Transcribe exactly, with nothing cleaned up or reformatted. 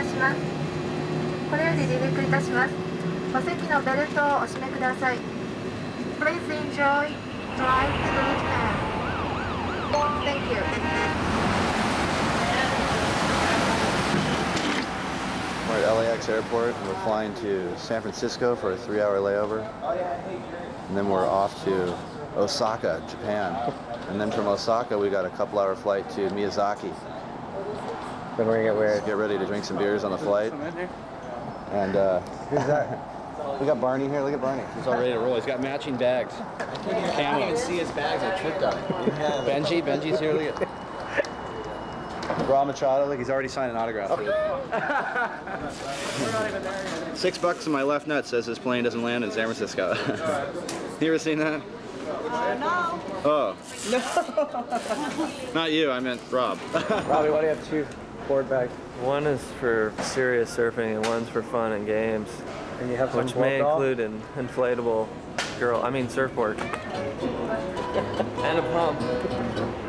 します。これより離陸いたします。お席のベルトをお締めください。Please enjoy drive through Japan. Thank you. We're at L A X Airport and we're flying to San Francisco for a three-hour layover. And then we're off to Osaka, Japan. And then from Osaka, we got a couple-hour flight to Miyazaki. Then we're gonna get weird. Get ready to drink some beers on the flight. And uh, Who's that? we got Barney here. Look at Barney. He's all ready to roll. He's got matching bags. I can't even see his bags. I tripped on it. Benji, Benji's here. Look at Raw Machado, look, he's already signed an autograph. Six bucks in my left nut says this plane doesn't land in San Francisco. You ever seen that? Uh, no. Oh. No. Not you, I meant Rob. Robbie, why do you have two board bags? One is for serious surfing and one's for fun and games. And you have some which may doll? include an inflatable girl, I mean surfboard. And a pump.